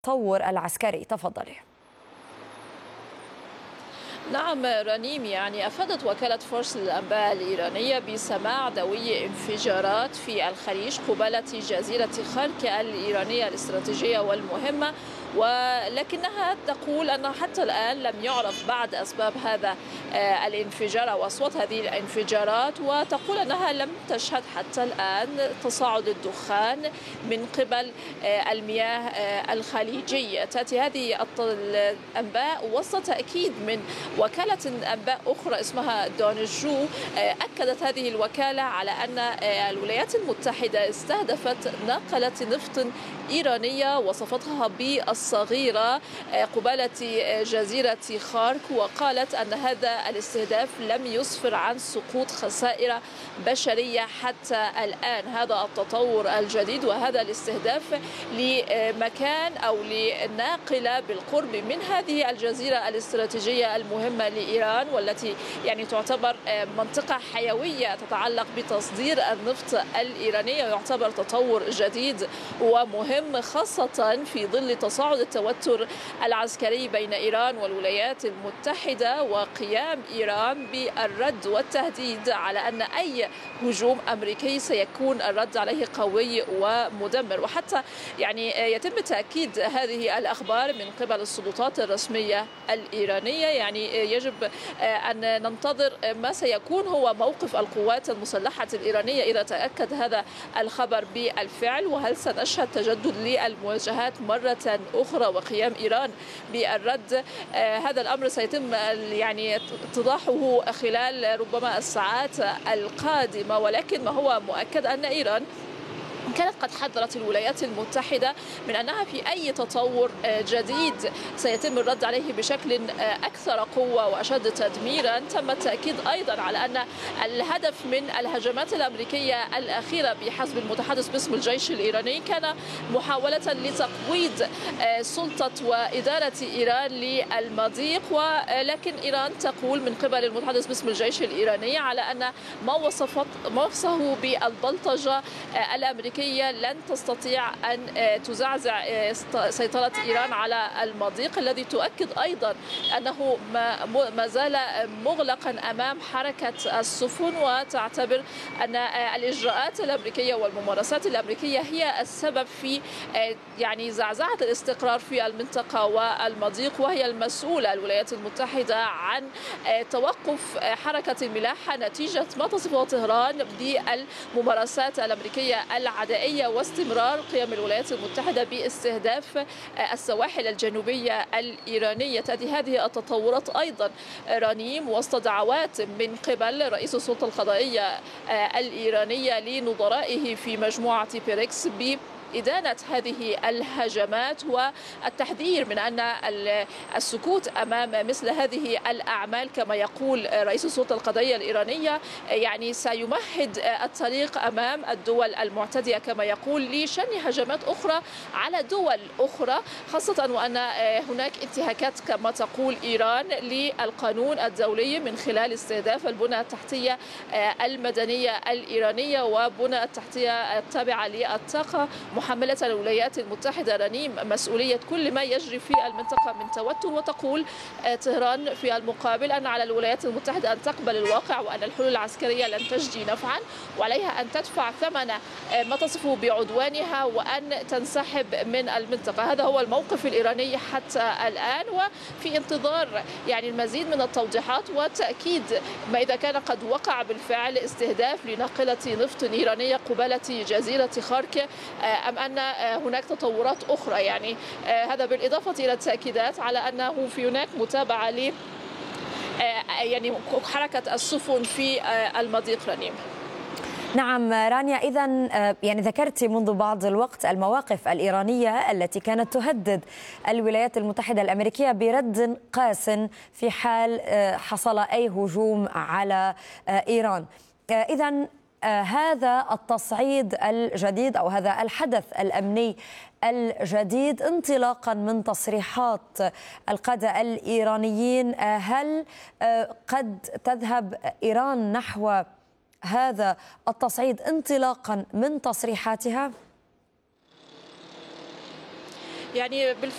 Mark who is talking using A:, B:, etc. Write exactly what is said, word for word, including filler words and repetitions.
A: التطور العسكري. تفضلي.
B: نعم رنيم، يعني أفادت وكالة فارس للأنباء الإيرانية بسماع دوي انفجارات في الخليج قبالة جزيرة خرك الإيرانية الاستراتيجية والمهمة، ولكنها تقول أن حتى الآن لم يعرف بعد أسباب هذا الانفجار أو أصوات هذه الانفجارات، وتقول أنها لم تشهد حتى الآن تصاعد الدخان من قبل المياه الخليجية. تأتي هذه الأنباء وسط تأكيد من وكالة أنباء أخرى اسمها دونجو. أكدت هذه الوكالة على أن الولايات المتحدة استهدفت ناقلة نفط إيرانية وصفتها بالصغيرة قبالة جزيرة خارك، وقالت أن هذا الاستهداف لم يسفر عن سقوط خسائر بشرية حتى الآن. هذا التطور الجديد وهذا الاستهداف لمكان أو لناقلة بالقرب من هذه الجزيرة الاستراتيجية المهمة لإيران، والتي يعني تعتبر منطقة حيوية تتعلق بتصدير النفط الإيراني، يعتبر تطور جديد ومهم خاصة في ظل تصاعد التوتر العسكري بين إيران والولايات المتحدة، وقيام إيران بالرد والتهديد على أن أي هجوم أمريكي سيكون الرد عليه قوي ومدمر. وحتى يعني يتم تأكيد هذه الأخبار من قبل السلطات الرسمية الإيرانية. يعني يجب أن ننتظر ما سيكون هو موقف القوات المسلحة الإيرانية إذا تأكد هذا الخبر بالفعل، وهل سنشهد تجدد للمواجهات مرة أخرى وقيام إيران بالرد. هذا الأمر سيتم يعني اتضاحه خلال ربما الساعات القادمة، ولكن ما هو مؤكد أن إيران كانت قد حذرت الولايات المتحدة من أنها في أي تطور جديد سيتم الرد عليه بشكل أكثر قوة وأشد تدميرا. تم التأكيد أيضا على أن الهدف من الهجمات الأمريكية الأخيرة بحسب المتحدث باسم الجيش الإيراني كان محاولة لتقويض سلطة وإدارة إيران للمضيق، ولكن إيران تقول من قبل المتحدث باسم الجيش الإيراني على أن ما وصفت ما وصفه بالبلطجة الأمريكية لن تستطيع أن تزعزع سيطرة إيران على المضيق، الذي تؤكد أيضا أنه ما زال مغلقا أمام حركة السفن، وتعتبر أن الإجراءات الأمريكية والممارسات الأمريكية هي السبب في يعني زعزعة الاستقرار في المنطقة والمضيق، وهي المسؤولة الولايات المتحدة عن توقف حركة الملاحة نتيجة ما تصفه طهران بالممارسات الأمريكية العادية واستمرار قيام الولايات المتحدة باستهداف السواحل الجنوبية الإيرانية. تأتي هذه التطورات أيضا رنيم وسط دعوات من قبل رئيس السلطة القضائية الإيرانية لنظرائه في مجموعة بريكس ب إدانة هذه الهجمات والتحذير من أن السكوت أمام مثل هذه الأعمال كما يقول رئيس السلطة القضائية الإيرانية يعني سيمهد الطريق أمام الدول المعتدية كما يقول لشن هجمات أخرى على دول أخرى، خاصة وأن هناك انتهاكات كما تقول إيران للقانون الدولي من خلال استهداف البنى التحتية المدنية الإيرانية وبنى التحتية التابعة للطاقة، محملة الولايات المتحدة رنيم مسؤولية كل ما يجري في المنطقة من توتر. وتقول طهران في المقابل أن على الولايات المتحدة أن تقبل الواقع وأن الحلول العسكرية لن تجدي نفعا، وعليها أن تدفع ثمن ما تصفه بعدوانها وأن تنسحب من المنطقة. هذا هو الموقف الإيراني حتى الآن، وفي انتظار يعني المزيد من التوضيحات وتأكيد ما إذا كان قد وقع بالفعل استهداف لناقلة نفط إيرانية قبالة جزيرة خارك أم أن هناك تطورات أخرى. يعني هذا بالإضافة إلى التأكيدات على أنه في هناك متابعة ل يعني حركة السفن في المضيق رنيم.
A: نعم رانيا، إذا يعني ذكرت منذ بعض الوقت المواقف الإيرانية التي كانت تهدد الولايات المتحدة الأمريكية برد قاس في حال حصل أي هجوم على إيران. إذا هذا التصعيد الجديد أو هذا الحدث الأمني الجديد انطلاقا من تصريحات القادة الإيرانيين، هل قد تذهب إيران نحو هذا التصعيد انطلاقا من تصريحاتها؟
B: يعني بالفعل